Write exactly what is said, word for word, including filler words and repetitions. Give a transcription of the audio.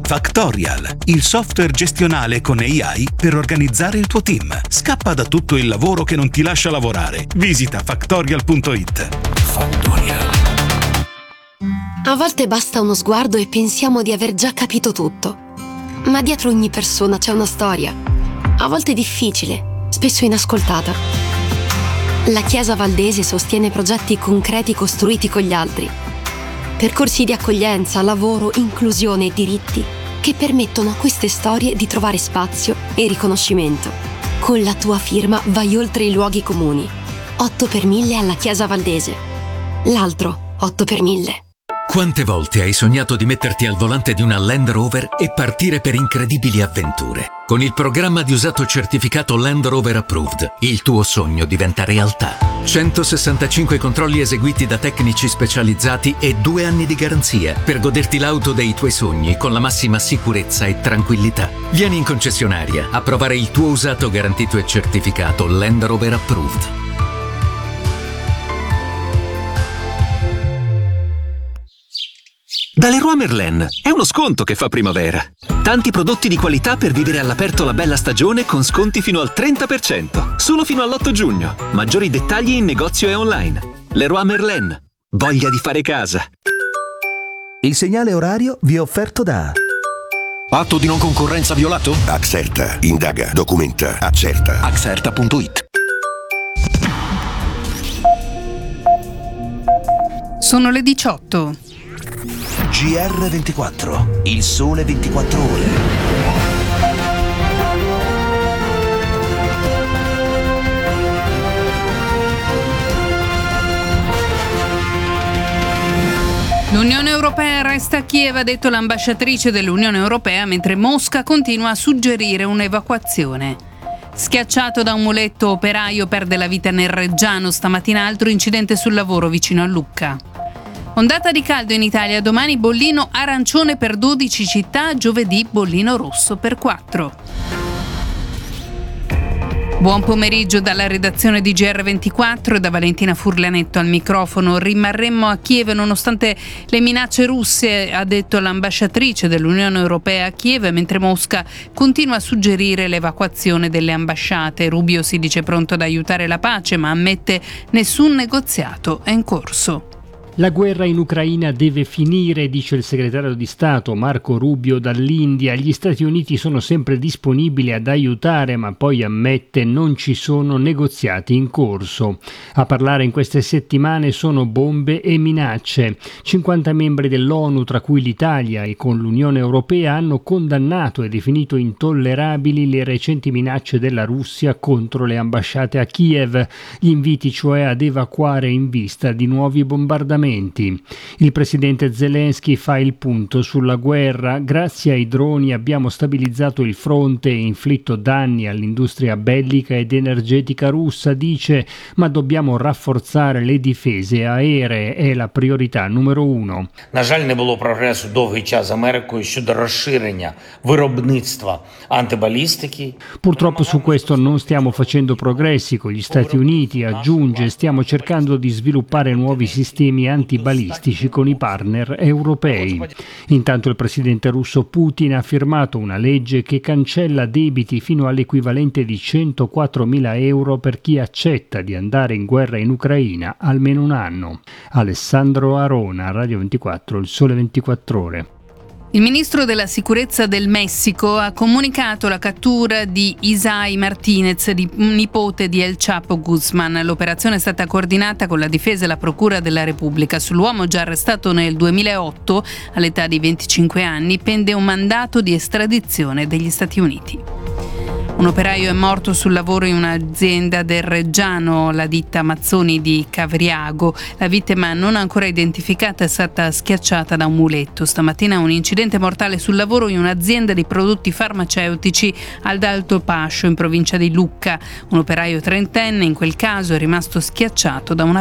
Factorial, il software gestionale con A I per organizzare il tuo team. Scappa da tutto il lavoro che non ti lascia lavorare. Visita factorial punto it. Factorial. A volte basta uno sguardo e pensiamo di aver già capito tutto. Ma dietro ogni persona c'è una storia. A volte difficile, spesso inascoltata. La Chiesa Valdese sostiene progetti concreti costruiti con gli altri. Percorsi di accoglienza, lavoro, inclusione e diritti che permettono a queste storie di trovare spazio e riconoscimento. Con la tua firma vai oltre i luoghi comuni. otto per mille alla Chiesa Valdese. L'altro otto per mille. Quante volte hai sognato di metterti al volante di una Land Rover e partire per incredibili avventure? Con il programma di usato certificato Land Rover Approved, il tuo sogno diventa realtà. centosessantacinque controlli eseguiti da tecnici specializzati e due anni di garanzia per goderti l'auto dei tuoi sogni con la massima sicurezza e tranquillità. Vieni in concessionaria a provare il tuo usato garantito e certificato Land Rover Approved. Da Leroy Merlin è uno sconto che fa primavera. Tanti prodotti di qualità per vivere all'aperto la bella stagione con sconti fino al trenta per cento. Solo fino all'otto giugno. Maggiori dettagli in negozio e online. Leroy Merlin. Voglia di fare casa. Il segnale orario vi è offerto da... Atto di non concorrenza violato? Axerta. Indaga. Documenta. Accerta. Axerta punto it. Sono le diciotto. G R ventiquattro, il sole ventiquattro ore. L'Unione Europea resta a Kiev, ha detto l'ambasciatrice dell'Unione Europea, mentre Mosca continua a suggerire un'evacuazione. Schiacciato da un muletto, operaio perde la vita nel Reggiano. Stamattina altro incidente sul lavoro vicino a Lucca. Ondata di caldo in Italia, domani bollino arancione per dodici città, giovedì bollino rosso per quattro. Buon pomeriggio dalla redazione di G R ventiquattro e da Valentina Furlanetto al microfono. Rimarremmo a Kiev nonostante le minacce russe, ha detto l'ambasciatrice dell'Unione Europea a Kiev, mentre Mosca continua a suggerire l'evacuazione delle ambasciate. Rubio si dice pronto ad aiutare la pace, ma ammette nessun negoziato è in corso. La guerra in Ucraina deve finire, dice il segretario di Stato Marco Rubio dall'India. Gli Stati Uniti sono sempre disponibili ad aiutare, ma poi ammette non ci sono negoziati in corso. A parlare in queste settimane sono bombe e minacce. cinquanta membri dell'ONU, tra cui l'Italia e con l'Unione Europea, hanno condannato e definito intollerabili le recenti minacce della Russia contro le ambasciate a Kiev, gli inviti cioè ad evacuare in vista di nuovi bombardamenti. Il presidente Zelensky fa il punto sulla guerra. Grazie ai droni abbiamo stabilizzato il fronte e inflitto danni all'industria bellica ed energetica russa, dice, ma dobbiamo rafforzare le difese aeree, è la priorità numero uno. На жаль, не було прогресу довгий час з Америкою щодо розширення виробництва антибалістики. Purtroppo su questo non stiamo facendo progressi con gli Stati Uniti, aggiunge, stiamo cercando di sviluppare nuovi sistemi antibalistici con i partner europei. Intanto il presidente russo Putin ha firmato una legge che cancella debiti fino all'equivalente di centoquattromila euro per chi accetta di andare in guerra in Ucraina almeno un anno. Alessandro Arona, Radio ventiquattro, il sole ventiquattro ore. Il ministro della sicurezza del Messico ha comunicato la cattura di Isai Martinez, di nipote di El Chapo Guzman. L'operazione è stata coordinata con la difesa e la procura della Repubblica. Sull'uomo, già arrestato nel duemilaotto, all'età di venticinque anni, pende un mandato di estradizione degli Stati Uniti. Un operaio è morto sul lavoro in un'azienda del Reggiano, la ditta Mazzoni di Cavriago. La vittima, non ancora identificata, è stata schiacciata da un muletto. Stamattina un incidente mortale sul lavoro in un'azienda di prodotti farmaceutici ad Alto Pascio, in provincia di Lucca. Un operaio trentenne, in quel caso, è rimasto schiacciato da una